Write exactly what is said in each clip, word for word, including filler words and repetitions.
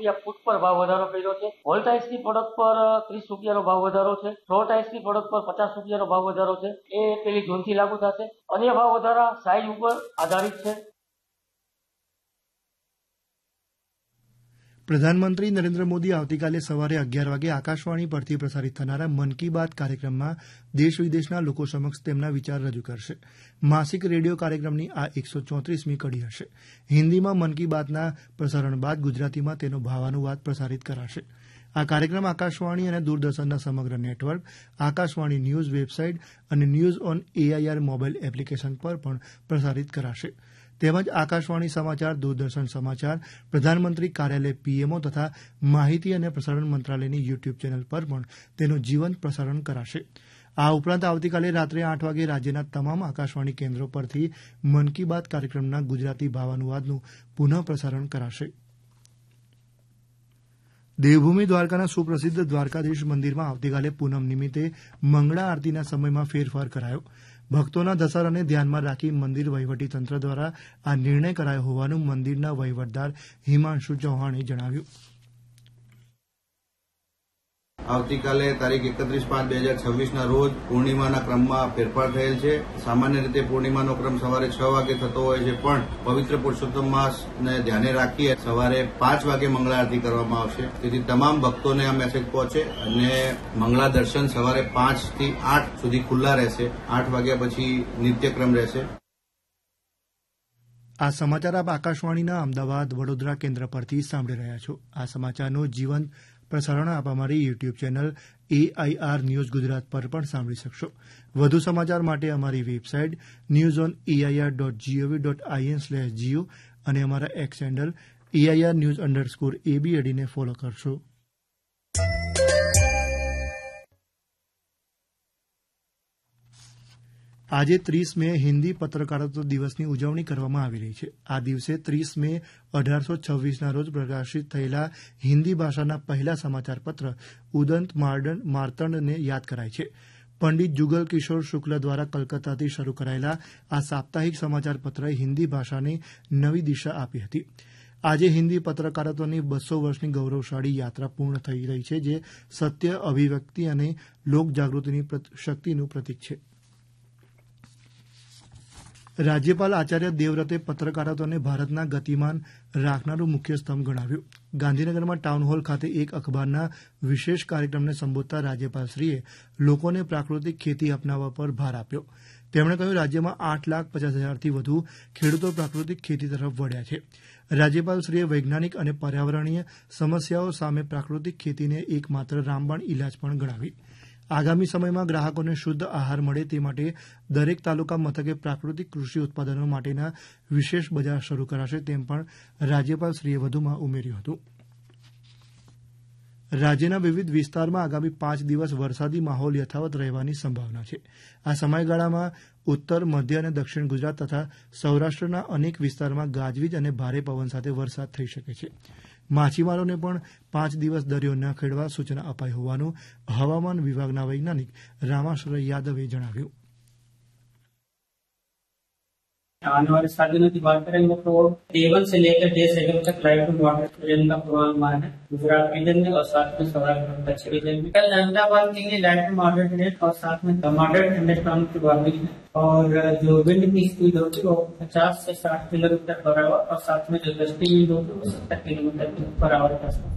રૂપિયા ફૂટ પર ભાવ વધારો કર્યો છે. વોલ્ટાઇલ્સની પ્રોડક્ટ પર ત્રીસ રૂપિયાનો ભાવ વધારો છે. ફ્લોર ટાઇલ્સની પ્રોડક્ટ પર પચાસ રૂપિયાનો ભાવ વધારો છે. એ પેલી જૂનથી લાગુ થશે. અન્ય ભાવ વધારા સાઇઝ ઉપર આધારિત છે. પ્રધાનમંત્રી નરેન્દ્ર મોદી આવતીકાલે સવારે અગિયાર વાગે આકાશવાણી પરથી પ્રસારિત થનારા મન કી બાત કાર્યક્રમમાં દેશ વિદેશના લોકો સમક્ષ તેમના વિચાર રજૂ કરશે. માસિક રેડિયો કાર્યક્રમની આ એકસો ચોત્રીસમી કડી હશે. હિન્દીમાં મન કી બાતના પ્રસારણ બાદ ગુજરાતીમાં તેનો ભાવાનુવાદ પ્રસારિત કરાશે. આ કાર્યક્રમ આકાશવાણી અને દૂરદર્શનના સમગ્ર નેટવર્ક, આકાશવાણી ન્યૂઝ વેબસાઇટ અને news on AIR mobile application પર પણ પ્રસારિત કરાશે. તેમજ આકાશવાણી સમાચાર, દૂરદર્શન સમાચાર, પ્રધાનમંત્રી કાર્યાલય પીએમઓ તથા માહિતી અને પ્રસારણ મંત્રાલયની યુટ્યુબ ચેનલ પર પણ તેનું જીવંત પ્રસારણ કરાશે. આ ઉપરાંત આવતીકાલે રાત્રે આઠ વાગે રાજ્યના તમામ આકાશવાણી કેન્દ્રો પરથી મન કી બાત કાર્યક્રમના ગુજરાતી ભાવાનુવાદનું પુનઃ પ્રસારણ કરાશે. દેવભૂમિ દ્વારકાના સુપ્રસિદ્ધ દ્વારકાધીશ મંદિરમાં આવતીકાલે પૂનમ નિમિત્તે મંગળા આરતીના સમયમાં ફેરફાર કરાયો. ભક્તોના ધસારાને ધ્યાનમાં રાખી મંદિર વહીવટીતંત્ર દ્વારા આ નિર્ણય કરાયો હોવાનું મંદિરના વહીવટદાર હિમાંશુ ચૌહાણે જણાવ્યું. આવતીકાલે તારીખ એકત્રીસ પાંચ બે હજાર છવ્વીસના રોજ પૂર્ણિમાના ક્રમમાં ફેરફાર થયેલ છે. સામાન્ય રીતે પૂર્ણિમાનો ક્રમ સવારે છ વાગે થતો હોય છે, પણ પવિત્ર પુરુષોત્તમ માસને ધ્યાને રાખી સવારે પાંચ વાગે મંગળા આરતી કરવામાં આવશે. તેથી તમામ ભક્તોને આ મેસેજ પહોંચે અને મંગળા દર્શન સવારે પાંચ થી આઠ સુધી ખુલ્લા રહેશે. આઠ વાગ્યા પછી નિત્યક્રમ રહેશે. આ સમાચાર આપ આકાશવાણીના અમદાવાદ વડોદરા કેન્દ્ર પરથી સાંભળી રહ્યા છો. આ સમાચારનું જીવંત પ્રસારણ આપ અમારી YouTube channel AIR news Gujarat પર પણ સાંભળી શકશો. વધુ સમાચાર માટે અમારી website news on AIR dot GOV dot IN slash Jio અને અમારા x handle AIR news underscore એબીએડીને follow કરશો. આજે ત્રીસ મે હિન્દી પત્રકારત્વ દિવસની ઉજવણી કરવામાં આવી રહી છે. આ દિવસે ત્રીસ મે અઢારસો છવ્વીસના રોજ પ્રકાશિત થયેલા હિન્દી ભાષાના પહેલા સમાચારપત્ર ઉદંત માર્તંડને યાદ કરાય છે. પંડિત જુગલ કિશોર શુક્લ દ્વારા કલકત્તાથી શરૂ કરાયેલા આ સાપ્તાહિક સમાચારપત્રએ હિન્દી ભાષાને નવી દિશા આપી હતી. આજે હિન્દી પત્રકારત્વની બસો વર્ષની ગૌરવશાળી યાત્રા પૂર્ણ થઈ રહી છે, જે સત્ય, અભિવ્યક્તિ અને લોકજાગૃતિની શક્તિનું પ્રતીક છે. રાજ્યપાલ આચાર્ય દેવવ્રતે પત્રકારત્વને ભારતના ગતિમાન રાખનારું મુખ્ય સ્તંભ ગણાવ્યું. ગાંધીનગરમાં ટાઉનહોલ ખાતે એક અખબારના વિશેષ કાર્યક્રમને સંબોધતા રાજ્યપાલશ્રીએ લોકોને પ્રાકૃતિક ખેતી અપનાવવા પર ભાર આપ્યો. તેમણે કહ્યું, રાજ્યમાં આઠ લાખ પચાસ હજારથી વધુ ખેડૂતો પ્રાકૃતિક ખેતી તરફ વળ્યા છે. રાજ્યપાલશ્રીએ વૈજ્ઞાનિક અને પર્યાવરણીય સમસ્યાઓ સામે પ્રાકૃતિક ખેતીને એકમાત્ર રામબાણ ઇલાજ પણ ગણાવી. આગામી સમયમાં ગ્રાહકોને શુદ્ધ આહાર મળે તે માટે દરેક તાલુકા મથકે પ્રાકૃતિક કૃષિ ઉત્પાદનો માટેના વિશેષ બજાર શરૂ કરાશે, તેમ પણ રાજ્યપાલશ્રીએ વધુમાં ઉમેર્યું હતું. રાજ્યના વિવિધ વિસ્તારમાં આગામી પાંચ દિવસ વરસાદી માહોલ યથાવત રહેવાની સંભાવના છે. આ સમયગાળામાં ઉત્તર, મધ્ય અને દક્ષિણ ગુજરાત તથા સૌરાષ્ટ્રના અનેક વિસ્તારમાં ગાજવીજ અને ભારે પવન સાથે વરસાદ થઈ શકે છે. માછીમારોને પણ પાંચ દિવસ દરિયો ન ખેડવા સૂચના અપાઈ હોવાનું હવામાન વિભાગના વૈજ્ઞાનિક રામાશ્રય યાદવે જણાવ્યું. आने वाले सात दिनों की बात करेंगे तो डे वन से लेकर डे सेवन तक लाइट टू मॉडरेट रेन का पूर्वानुमान है गुजरात रीजन में और साथ में सौराष्ट्र और दक्षिण रीजन में. कल अहमदाबाद के लिए लाइट टू मॉडरेट रेन और साथ में मॉडरेट थंडरस्टॉर्म की वार्निंग है और जो विंड की स्पीड होगी वो पचास से साठ किलोमीटर पर आवर और साथ में जो गस्ती विंड होगी वो सत्तर किलोमीटर पर आवर का साथ.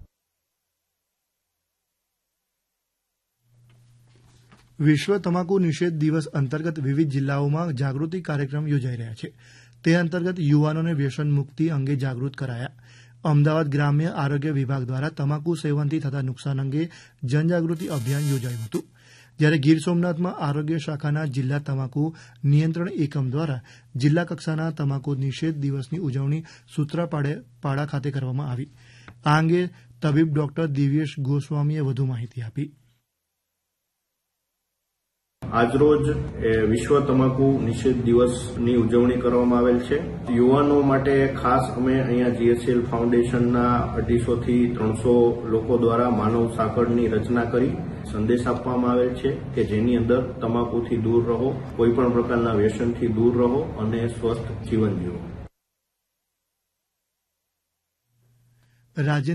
વિશ્વ તમાકુ નિષેધ દિવસ અંતર્ગત વિવિધ જિલ્લાઓમાં જાગૃતિ કાર્યક્રમ યોજાઈ રહ્યા છે. તે અંતર્ગત યુવાનોને વ્યસન મુક્તિ અંગે જાગૃત કરાયા. અમદાવાદ ગ્રામ્ય આરોગ્ય વિભાગ દ્વારા તમાકુ સેવનથી થતા નુકસાન અંગે જનજાગૃતિ અભિયાન યોજાયું હતું. જ્યારે ગીર સોમનાથમાં આરોગ્ય શાખાના જિલ્લા તમાકુ નિયંત્રણ એકમ દ્વારા જિલ્લા કક્ષાના તમાકુ નિષેધ દિવસની ઉજવણી સૂત્રાપાડા ખાતે કરવામાં આવી. આ અંગે તબીબ ડોક્ટર દિવ્યેશ ગોસ્વામીએ વધુ માહિતી આપી. આજરોજ વિશ્વ તમાકુ નિષેધ દિવસની ઉજવણી કરવામાં આવેલ છે. યુવાનો માટે ખાસ અમે અહીંયા જીએસએલ ફાઉન્ડેશનના અઢીસો થી ત્રણસો લોકો દ્વારા માનવ સાંકળની રચના કરી સંદેશ આપવામાં આવેલ છે કે જેની અંદર તમાકુથી દૂર રહો, કોઈ પણ પ્રકારના વ્યસનથી દૂર રહો અને સ્વસ્થ જીવન જીવો.